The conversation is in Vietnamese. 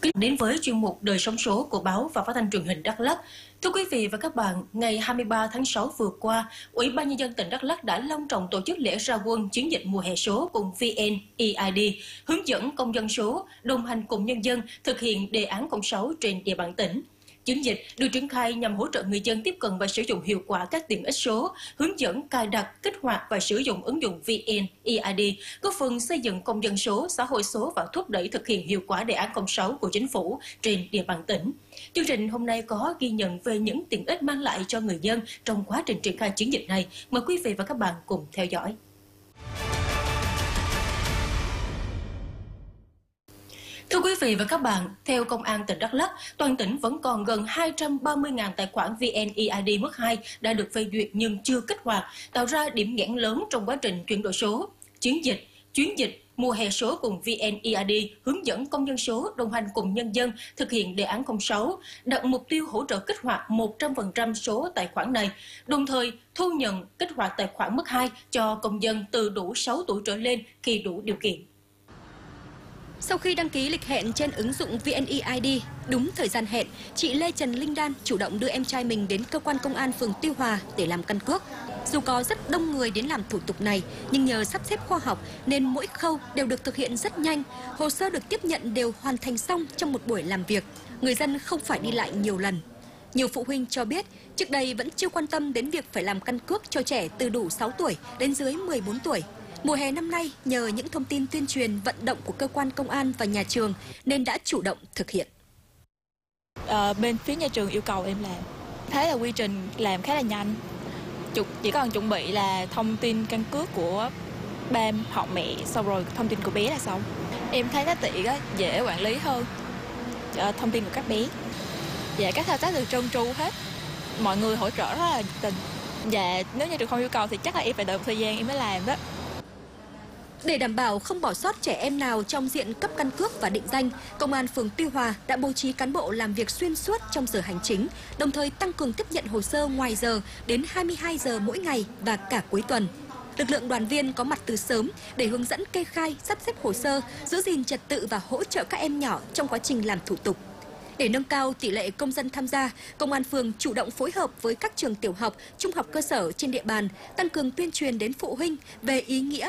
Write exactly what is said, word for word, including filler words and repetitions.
Đến với chuyên mục Đời sống số của báo và phát thanh truyền hình Đắk Lắk. Thưa quý vị và các bạn, ngày hai mươi ba tháng sáu vừa qua, Ủy ban Nhân dân tỉnh Đắk Lắk đã long trọng tổ chức lễ ra quân chiến dịch mùa hè số cùng vê en e i đê, hướng dẫn công dân số, đồng hành cùng nhân dân thực hiện đề án không sáu trên địa bàn tỉnh. Chiến dịch được triển khai nhằm hỗ trợ người dân tiếp cận và sử dụng hiệu quả các tiện ích số, hướng dẫn cài đặt, kích hoạt và sử dụng ứng dụng vê en e i đê, góp phần xây dựng công dân số, xã hội số và thúc đẩy thực hiện hiệu quả đề án không sáu của chính phủ trên địa bàn tỉnh. Chương trình hôm nay có ghi nhận về những tiện ích mang lại cho người dân trong quá trình triển khai chiến dịch này. Mời quý vị và các bạn cùng theo dõi. Thưa quý vị và các bạn, theo Công an tỉnh Đắk Lắk, toàn tỉnh vẫn còn gần hai trăm ba mươi nghìn tài khoản vê en e i đê mức hai đã được phê duyệt nhưng chưa kích hoạt, tạo ra điểm nghẽn lớn trong quá trình chuyển đổi số. Chiến dịch, chuyến dịch mùa hè số cùng vê en e i đê hướng dẫn công dân số đồng hành cùng nhân dân thực hiện đề án không sáu, đặt mục tiêu hỗ trợ kích hoạt một trăm phần trăm số tài khoản này, đồng thời thu nhận kích hoạt tài khoản mức hai cho công dân từ đủ sáu tuổi trở lên khi đủ điều kiện. Sau khi đăng ký lịch hẹn trên ứng dụng vê en e i đê, đúng thời gian hẹn, chị Lê Trần Linh Đan chủ động đưa em trai mình đến cơ quan công an phường Tiêu Hòa để làm căn cước. Dù có rất đông người đến làm thủ tục này, nhưng nhờ sắp xếp khoa học nên mỗi khâu đều được thực hiện rất nhanh. Hồ sơ được tiếp nhận đều hoàn thành xong trong một buổi làm việc. Người dân không phải đi lại nhiều lần. Nhiều phụ huynh cho biết, trước đây vẫn chưa quan tâm đến việc phải làm căn cước cho trẻ từ đủ sáu tuổi đến dưới mười bốn tuổi. Mùa hè năm nay, nhờ những thông tin tuyên truyền vận động của cơ quan công an và nhà trường nên đã chủ động thực hiện. À, bên phía nhà trường yêu cầu em làm. Thế là quy trình làm khá là nhanh. Chỉ còn chuẩn bị là thông tin căn cước của ba họ mẹ, xong rồi thông tin của bé là xong. Em thấy nó tiện, dễ quản lý hơn thông tin của các bé. Và các thao tác được trơn tru hết. Mọi người hỗ trợ rất là nhiệt tình. Và nếu nhà trường không yêu cầu thì chắc là em phải đợi một thời gian em mới làm đó. Để đảm bảo không bỏ sót trẻ em nào trong diện cấp căn cước và định danh, Công an phường Tuy Hòa đã bố trí cán bộ làm việc xuyên suốt trong giờ hành chính, đồng thời tăng cường tiếp nhận hồ sơ ngoài giờ đến hai mươi hai giờ mỗi ngày và cả cuối tuần. Lực lượng đoàn viên có mặt từ sớm để hướng dẫn kê khai, sắp xếp hồ sơ, giữ gìn trật tự và hỗ trợ các em nhỏ trong quá trình làm thủ tục. Để nâng cao tỷ lệ công dân tham gia, Công an phường chủ động phối hợp với các trường tiểu học, trung học cơ sở trên địa bàn, tăng cường tuyên truyền đến phụ huynh về ý nghĩa